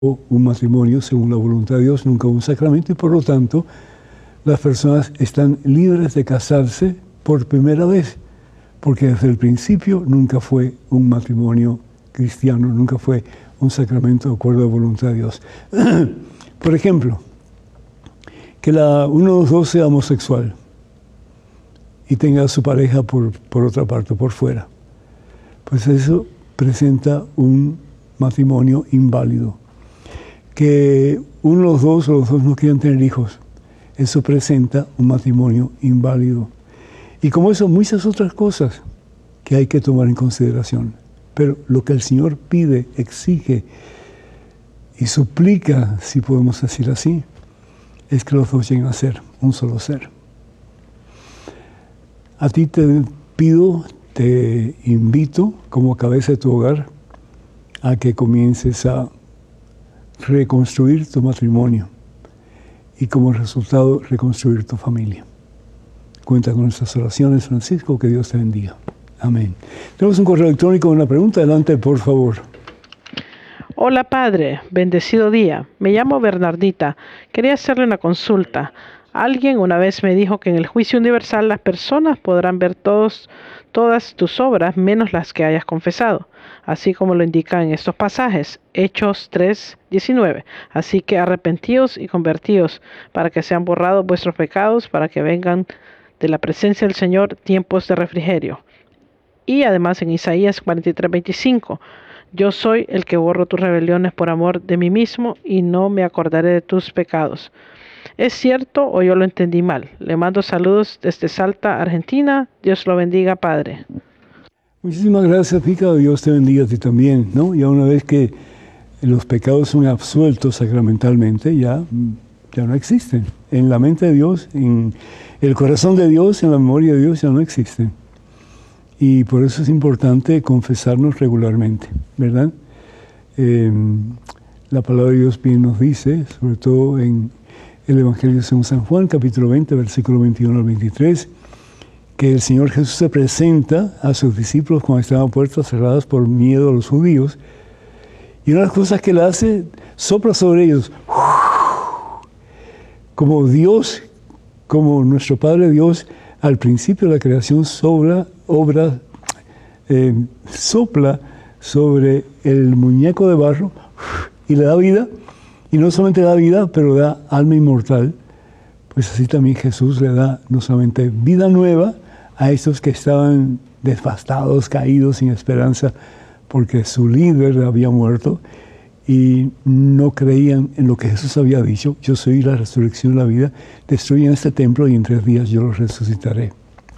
un matrimonio según la voluntad de Dios, nunca un sacramento, y por lo tanto las personas están libres de casarse por primera vez, porque desde el principio nunca fue un matrimonio cristiano, nunca fue un sacramento de acuerdo a la voluntad de Dios. Por ejemplo, que uno de los dos sea homosexual y tenga a su pareja por otra parte, por fuera, pues eso presenta un matrimonio inválido. Que uno de los dos o los dos no quieran tener hijos, eso presenta un matrimonio inválido. Y como eso, muchas otras cosas que hay que tomar en consideración. Pero lo que el Señor pide, exige y suplica, si podemos decir así, es que los dos lleguen a ser un solo ser. A ti te pido, te invito, como cabeza de tu hogar, a que comiences a reconstruir tu matrimonio y como resultado reconstruir tu familia. Cuenta con nuestras oraciones, Francisco, que Dios te bendiga. Amén. Tenemos un correo electrónico con una pregunta. Adelante, por favor. Hola, Padre. Bendecido día. Me llamo Bernardita. Quería hacerle una consulta. Alguien una vez me dijo que en el juicio universal las personas podrán ver todas tus obras menos las que hayas confesado, así como lo indican en estos pasajes, Hechos 3:19. Así que arrepentíos y convertíos para que sean borrados vuestros pecados, para que vengan de la presencia del Señor tiempos de refrigerio. Y además en Isaías 43:25, yo soy el que borro tus rebeliones por amor de mí mismo y no me acordaré de tus pecados. ¿Es cierto o yo lo entendí mal? Le mando saludos desde Salta, Argentina. Dios lo bendiga, Padre. Muchísimas gracias, Pica. Dios te bendiga a ti también, ¿no? Ya una vez que los pecados son absueltos sacramentalmente, ya no existen. En la mente de Dios, en el corazón de Dios, en la memoria de Dios, ya no existen. Y por eso es importante confesarnos regularmente, ¿verdad? La palabra de Dios bien nos dice, sobre todo en el Evangelio según San Juan, capítulo 20, versículo 21 al 23, que el Señor Jesús se presenta a sus discípulos cuando estaban puertas cerradas por miedo a los judíos. Y una de las cosas que Él hace, sopla sobre ellos. Como Dios, como nuestro Padre Dios, al principio de la creación sopla sobre el muñeco de barro y le da vida. Y no solamente da vida, pero da alma inmortal. Pues así también Jesús le da no solamente vida nueva a estos que estaban devastados, caídos, sin esperanza, porque su líder había muerto y no creían en lo que Jesús había dicho. Yo soy la resurrección y la vida. Destruyan este templo y en 3 días yo lo resucitaré.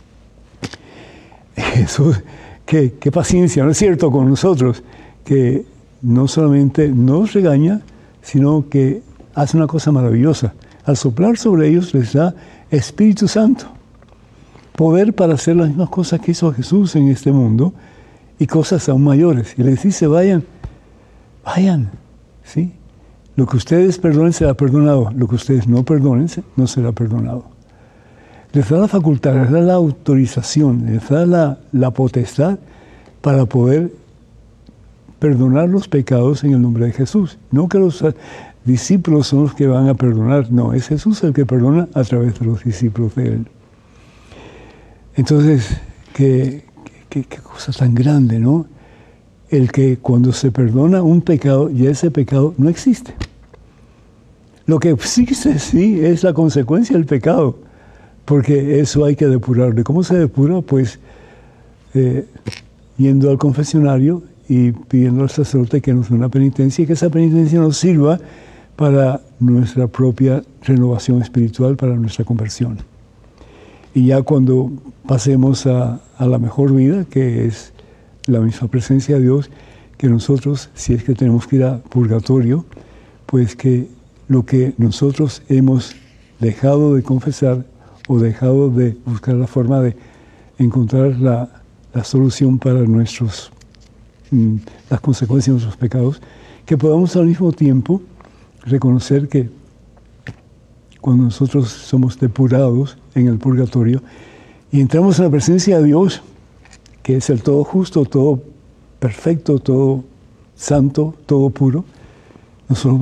Jesús, qué paciencia, ¿no es cierto?, con nosotros, que no solamente nos regaña, sino que hace una cosa maravillosa. Al soplar sobre ellos les da Espíritu Santo, poder para hacer las mismas cosas que hizo Jesús en este mundo y cosas aún mayores. Y les dice, vayan, ¿sí? Lo que ustedes perdonen será perdonado, lo que ustedes no perdonen no será perdonado. Les da la facultad, les da la autorización, les da la potestad para poder perdonar los pecados en el nombre de Jesús. No que los discípulos son los que van a perdonar, no, es Jesús el que perdona a través de los discípulos de Él. Entonces, qué cosa tan grande, ¿no? El que cuando se perdona un pecado, ya ese pecado no existe. Lo que existe, sí, es la consecuencia del pecado, porque eso hay que depurarlo. ¿Cómo se depura? Pues yendo al confesionario y pidiendo al sacerdote que nos dé una penitencia y que esa penitencia nos sirva para nuestra propia renovación espiritual, para nuestra conversión. Y ya cuando pasemos a la mejor vida, que es la misma presencia de Dios, que nosotros, si es que tenemos que ir a purgatorio, pues que lo que nosotros hemos dejado de confesar o dejado de buscar la forma de encontrar la solución para las consecuencias de nuestros pecados, que podamos al mismo tiempo reconocer que cuando nosotros somos depurados en el purgatorio y entramos en la presencia de Dios, que es el todo justo, todo perfecto, todo santo, todo puro, Nosotros